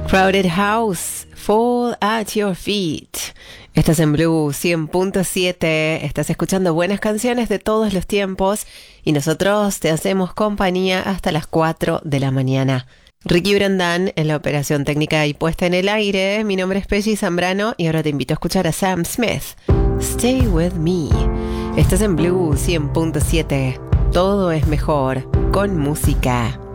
Crowded House, Fall at Your Feet. Estás en Blue 100.7, estás escuchando buenas canciones de todos los tiempos y nosotros te hacemos compañía hasta las 4 de la mañana. Ricky Brandán en la operación técnica y puesta en el aire. Mi nombre es Peggy Zambrano y ahora te invito a escuchar a Sam Smith. Stay with me. Estás en Blue 100.7. Todo es mejor con música.